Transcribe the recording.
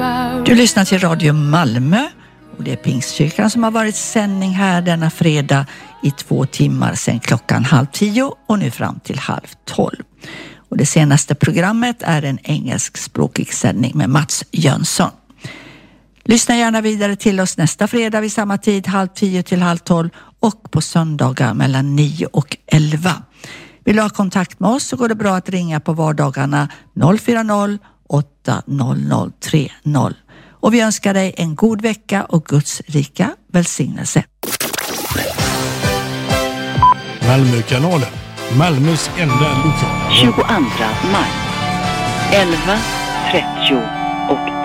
Du lyssnar till Radio Malmö och det är Pingstkyrkan som har varit sändning här denna fredag i 2 timmar sedan klockan 9:30 och nu fram till 11:30. Och det senaste programmet är en engelskspråkig sändning med Mats Jönsson. Lyssna gärna vidare till oss nästa fredag vid samma tid 9:30 till 11:30 och på söndagar mellan 9 och 11. Vill du ha kontakt med oss så går det bra att ringa på vardagarna 040 800 30. Och vi önskar dig en god vecka och Guds rika välsignelse. Malmökanalen, Malmös enda lokal. 22 maj 11:30 och